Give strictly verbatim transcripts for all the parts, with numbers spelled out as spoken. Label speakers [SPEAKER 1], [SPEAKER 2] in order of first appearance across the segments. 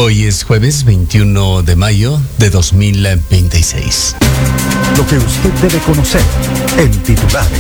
[SPEAKER 1] Hoy es jueves veintiuno de mayo de dos mil veintiséis.
[SPEAKER 2] Lo que usted debe conocer en titulares.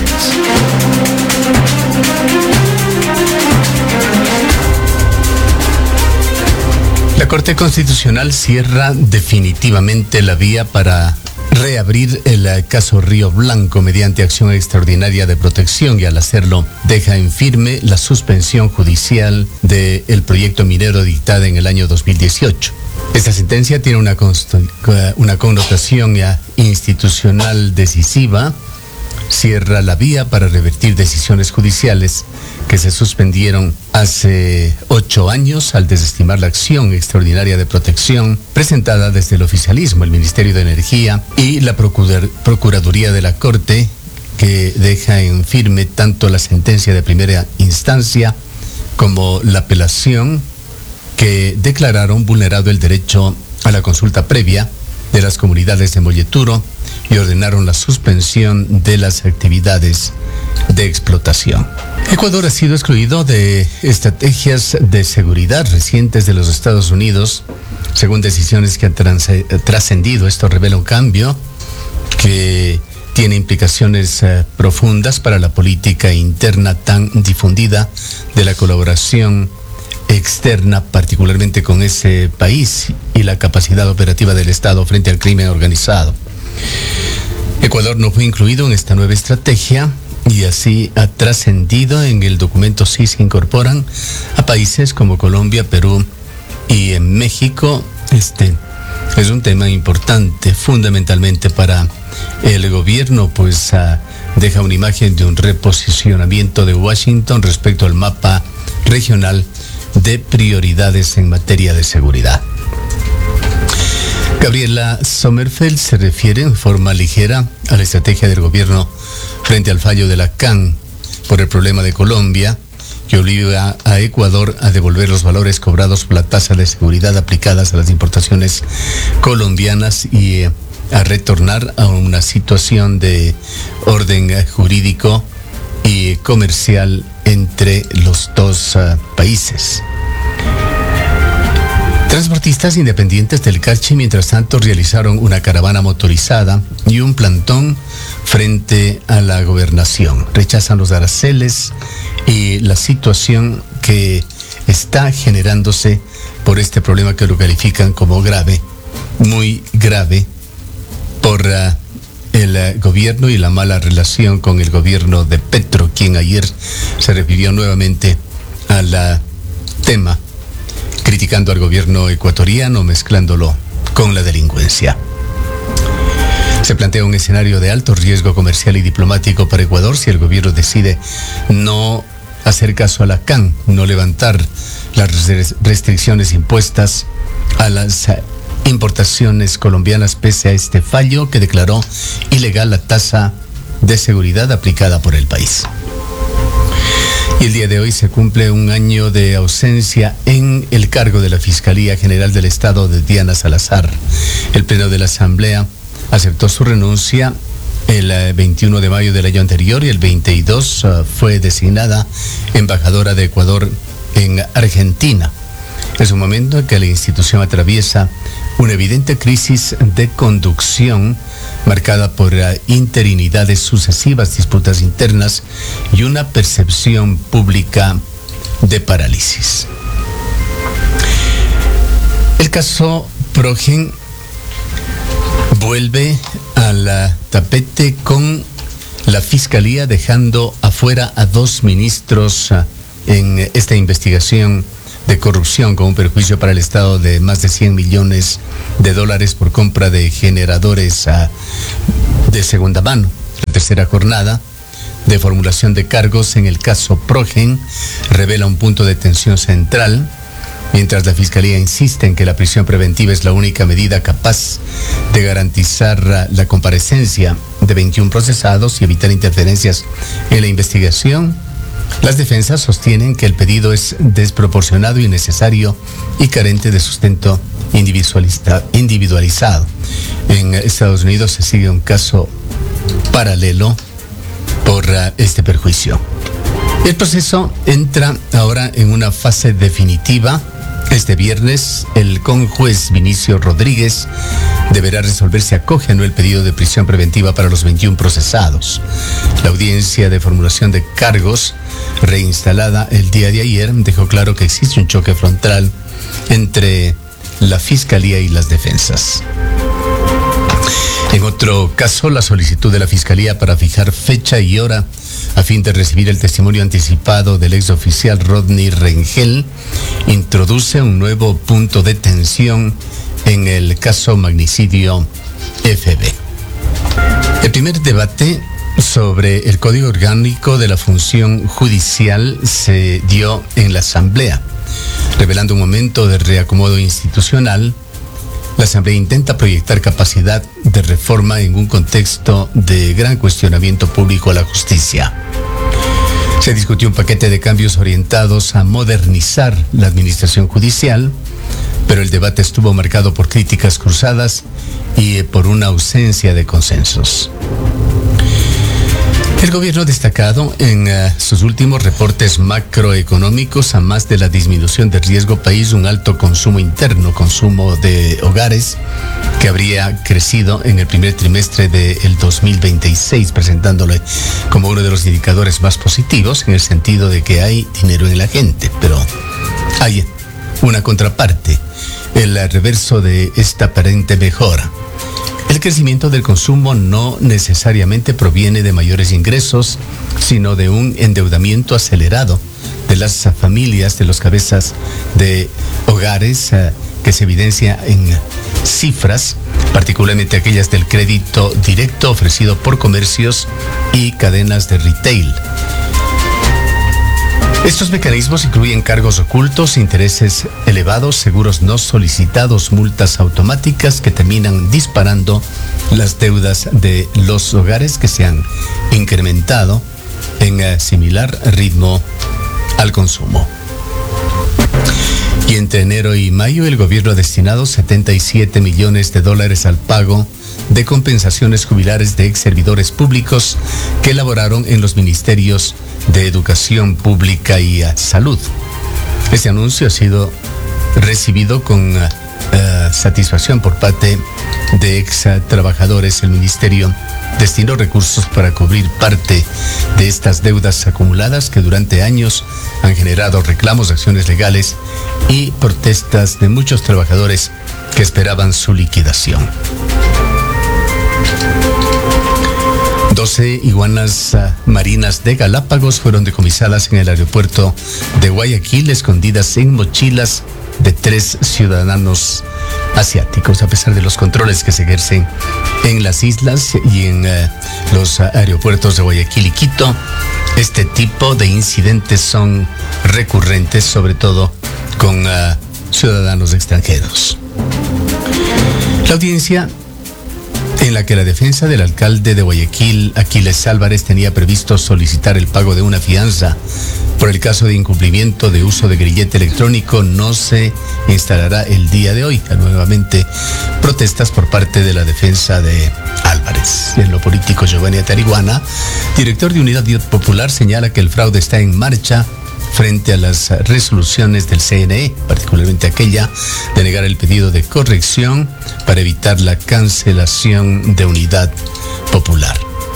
[SPEAKER 1] La Corte Constitucional cierra definitivamente la vía para reabrir el caso Río Blanco mediante acción extraordinaria de protección, y al hacerlo deja en firme la suspensión judicial del proyecto minero dictada en el año dos mil dieciocho. Esta sentencia tiene una, una connotación institucional decisiva. Cierra la vía para revertir decisiones judiciales que se suspendieron hace ocho años al desestimar la acción extraordinaria de protección presentada desde el oficialismo, el Ministerio de Energía y la Procurar- Procuraduría de la Corte, que deja en firme tanto la sentencia de primera instancia como la apelación, que declararon vulnerado el derecho a la consulta previa de las comunidades de Molleturo y ordenaron la suspensión de las actividades de explotación. Ecuador ha sido excluido de estrategias de seguridad recientes de los Estados Unidos, según decisiones que han trans- trascendido. Esto revela un cambio que tiene implicaciones eh, profundas para la política interna tan difundida de la colaboración externa, particularmente con ese país, y la capacidad operativa del Estado frente al crimen organizado. Ecuador no fue incluido en esta nueva estrategia y así ha trascendido. En el documento sí se incorporan a países como Colombia, Perú y en México. Este es un tema importante fundamentalmente para el gobierno, pues uh, deja una imagen de un reposicionamiento de Washington respecto al mapa regional de prioridades en materia de seguridad. Gabriela Sommerfeld se refiere en forma ligera a la estrategia del gobierno frente al fallo de la C A N por el problema de Colombia, que obliga a Ecuador a devolver los valores cobrados por la tasa de seguridad aplicadas a las importaciones colombianas y eh, a retornar a una situación de orden eh, jurídico y comercial entre los dos uh, países. Transportistas independientes del Carchi, mientras tanto, realizaron una caravana motorizada y un plantón frente a la gobernación. Rechazan los aranceles y la situación que está generándose por este problema que lo califican como grave, muy grave, por uh, el uh, gobierno y la mala relación con el gobierno de Petro, quien ayer se refirió nuevamente al uh, tema, criticando al gobierno ecuatoriano, mezclándolo con la delincuencia. Se plantea un escenario de alto riesgo comercial y diplomático para Ecuador si el gobierno decide no hacer caso a la C A N, no levantar las restricciones impuestas a las importaciones colombianas pese a este fallo que declaró ilegal la tasa de seguridad aplicada por el país. Y el día de hoy se cumple un año de ausencia en el cargo de la Fiscalía General del Estado de Diana Salazar. El Pleno de la Asamblea aceptó su renuncia el veintiuno de mayo del año anterior y el veintidós uh, fue designada embajadora de Ecuador en Argentina. Es un momento en que la institución atraviesa una evidente crisis de conducción marcada por uh, interinidades sucesivas, disputas internas y una percepción pública de parálisis. El caso Progen vuelve al tapete con la Fiscalía dejando afuera a dos ministros uh, en esta investigación de corrupción con un perjuicio para el Estado de más de cien millones de dólares por compra de generadores uh, de segunda mano. La tercera jornada de formulación de cargos en el caso Progen revela un punto de tensión central, mientras la Fiscalía insiste en que la prisión preventiva es la única medida capaz de garantizar uh, la comparecencia de veintiún procesados y evitar interferencias en la investigación. Las defensas sostienen que el pedido es desproporcionado, innecesario y carente de sustento individualizado. En Estados Unidos se sigue un caso paralelo por uh, este perjuicio. El proceso entra ahora en una fase definitiva Este viernes, el conjuez Vinicio Rodríguez deberá resolver si acoge o no el pedido de prisión preventiva para los veintiún procesados. La audiencia de formulación de cargos, reinstalada el día de ayer, dejó claro que existe un choque frontal entre la Fiscalía y las defensas. En otro caso, la solicitud de la Fiscalía para fijar fecha y hora a fin de recibir el testimonio anticipado del exoficial Rodney Rengel introduce un nuevo punto de tensión en el caso magnicidio F B. El primer debate sobre el Código Orgánico de la Función Judicial se dio en la Asamblea, revelando un momento de reacomodo institucional. La Asamblea intenta proyectar capacidad de reforma en un contexto de gran cuestionamiento público a la justicia. Se discutió un paquete de cambios orientados a modernizar la administración judicial, pero el debate estuvo marcado por críticas cruzadas y por una ausencia de consensos. El gobierno ha destacado en uh, sus últimos reportes macroeconómicos, a más de la disminución de riesgo país, un alto consumo interno, consumo de hogares, que habría crecido en el primer trimestre del dos mil veintiséis, presentándolo como uno de los indicadores más positivos, en el sentido de que hay dinero en la gente, pero hay una contraparte, el reverso de esta aparente mejora. El crecimiento del consumo no necesariamente proviene de mayores ingresos, sino de un endeudamiento acelerado de las familias, de los cabezas de hogares, eh, que se evidencia en cifras, particularmente aquellas del crédito directo ofrecido por comercios y cadenas de retail. Estos mecanismos incluyen cargos ocultos, intereses elevados, seguros no solicitados, multas automáticas que terminan disparando las deudas de los hogares, que se han incrementado en similar ritmo al consumo. Y entre enero y mayo, el gobierno ha destinado setenta y siete millones de dólares al pago de compensaciones jubilares de ex servidores públicos que laboraron en los ministerios de Educación Pública y uh, Salud. Este anuncio ha sido recibido con uh, uh, satisfacción por parte de ex uh, trabajadores. El ministerio destinó recursos para cubrir parte de estas deudas acumuladas que durante años han generado reclamos, acciones legales y protestas de muchos trabajadores que esperaban su liquidación. doce iguanas uh, marinas de Galápagos fueron decomisadas en el aeropuerto de Guayaquil, escondidas en mochilas de tres ciudadanos asiáticos. A pesar de los controles que se ejercen en las islas y en uh, los uh, aeropuertos de Guayaquil y Quito, este tipo de incidentes son recurrentes, sobre todo con uh, ciudadanos extranjeros. La audiencia en la que la defensa del alcalde de Guayaquil, Aquiles Álvarez, tenía previsto solicitar el pago de una fianza por el caso de incumplimiento de uso de grillete electrónico, no se instalará el día de hoy. Nuevamente, protestas por parte de la defensa de Álvarez. En lo político, Giovanni Atariguana, director de Unidad Popular, señala que el fraude está en marcha frente a las resoluciones del C N E, particularmente aquella de negar el pedido de corrección para evitar la cancelación de Unidad Popular.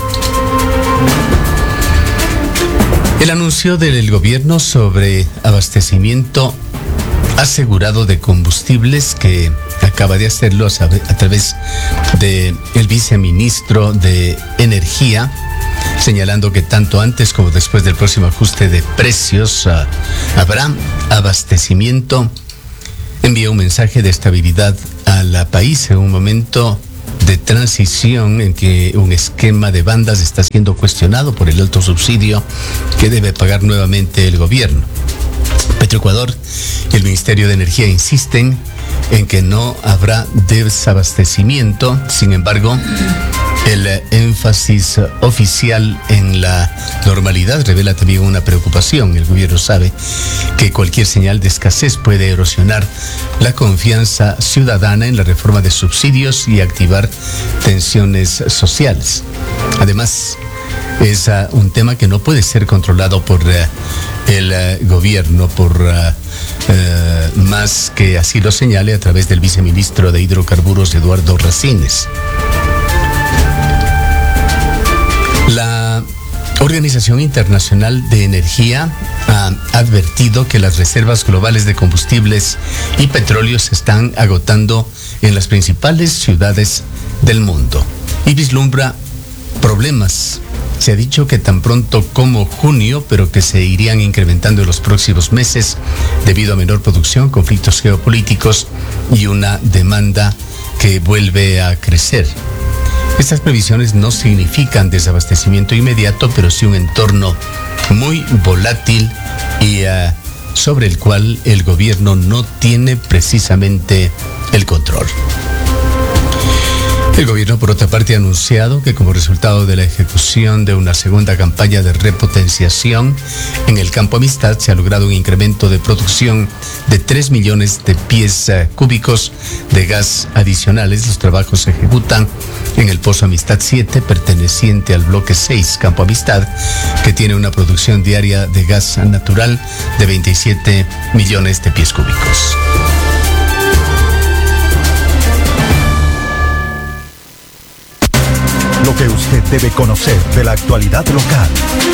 [SPEAKER 1] El anuncio del gobierno sobre abastecimiento asegurado de combustibles, que acaba de hacerlo a través del viceministro de Energía, señalando que tanto antes como después del próximo ajuste de precios uh, habrá abastecimiento, envía un mensaje de estabilidad al país en un momento de transición en que un esquema de bandas está siendo cuestionado por el alto subsidio que debe pagar nuevamente el gobierno. Petroecuador y el Ministerio de Energía insisten en que no habrá desabastecimiento. Sin embargo, el énfasis oficial en la normalidad revela también una preocupación. El gobierno sabe que cualquier señal de escasez puede erosionar la confianza ciudadana en la reforma de subsidios y activar tensiones sociales. Además, Es uh, un tema que no puede ser controlado por uh, el uh, gobierno, por uh, uh, más que así lo señale a través del viceministro de Hidrocarburos, Eduardo Racines. La Organización Internacional de Energía ha advertido que las reservas globales de combustibles y petróleo se están agotando en las principales ciudades del mundo y vislumbra problemas. Se ha dicho que tan pronto como junio, pero que se irían incrementando en los próximos meses debido a menor producción, conflictos geopolíticos y una demanda que vuelve a crecer. Estas previsiones no significan desabastecimiento inmediato, pero sí un entorno muy volátil y uh, sobre el cual el gobierno no tiene precisamente el control. El gobierno, por otra parte, ha anunciado que como resultado de la ejecución de una segunda campaña de repotenciación en el Campo Amistad se ha logrado un incremento de producción de tres millones de pies uh, cúbicos de gas adicionales. Los trabajos se ejecutan en el Pozo Amistad siete, perteneciente al bloque seis Campo Amistad, que tiene una producción diaria de gas natural de veintisiete millones de pies cúbicos.
[SPEAKER 2] Lo que usted debe conocer de la actualidad local.